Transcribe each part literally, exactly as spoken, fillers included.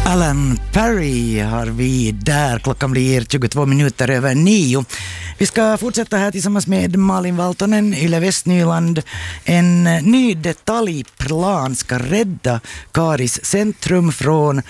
Alan Perry har vi där. Klockan blir tjugotvå minuter över nio. Vi ska fortsätta här tillsammans med Malin Valtonen, Yle Västnyland. En ny detaljplan ska rädda Karis centrum från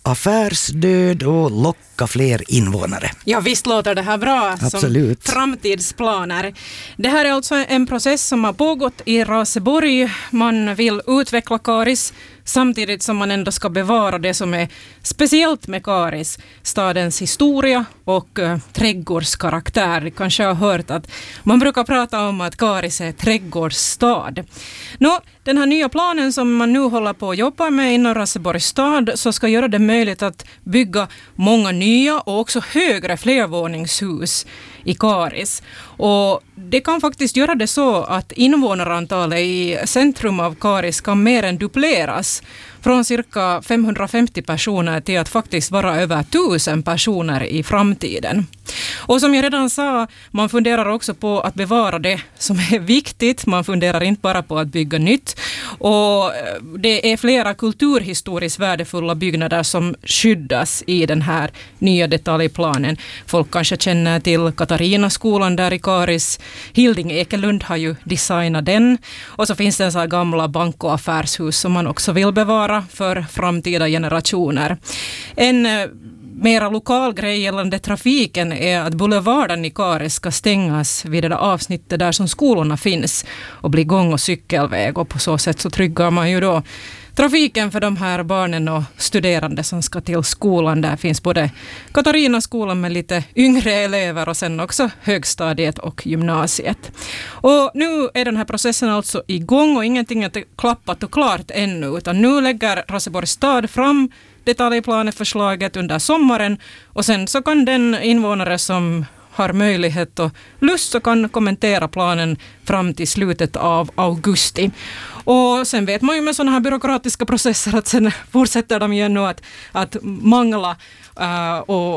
affärsdöd och locka fler invånare. Ja, visst låter det här bra. Absolut. Som framtidsplaner. Det här är alltså en process som har pågått i Raseborg. Man vill utveckla Karis samtidigt som man ändå ska bevara det som är speciellt med Karis, stadens historia och uh, trädgårdskaraktär. Ni kanske har hört att man brukar prata om att Karis är trädgårdsstad. Nå, den här nya planen som man nu håller på att jobba med inom Raseborgs stad så ska göra det möjligt att bygga många nya och också högre flervåningshus i Karis. Och det kan faktiskt göra det så att invånarantalet i centrum av Karis kan mer än dubbleras från cirka femhundrafemtio personer till att faktiskt vara över tusen personer i framtiden. Och som jag redan sa, man funderar också på att bevara det som är viktigt. Man funderar inte bara på att bygga nytt. Och det är flera kulturhistoriskt värdefulla byggnader som skyddas i den här nya detaljplanen. Folk kanske känner till Katarinaskolan där i Karis. Hilding Ekelund har ju designat den. Och så finns det en sån här gamla bank- och affärshus som man också vill bevara för framtida generationer. En mera lokal grej gällande trafiken är att boulevarden i Karis ska stängas vid det där avsnittet där som skolorna finns och bli gång- och cykelväg, och på så sätt så tryggar man ju då trafiken för de här barnen och studerande som ska till skolan. Där finns både Katarinaskolan med lite yngre elever och sen också högstadiet och gymnasiet. Och nu är den här processen alltså igång och ingenting är klappat och klart ännu, utan nu lägger Raseborgs stad fram detaljplaneförslaget under sommaren och sen så kan den invånare som har möjlighet och lust så kan kommentera planen fram till slutet av augusti. Och sen vet man ju med sådana här byråkratiska processer att sen fortsätter de ju ännu att, att mangla uh, och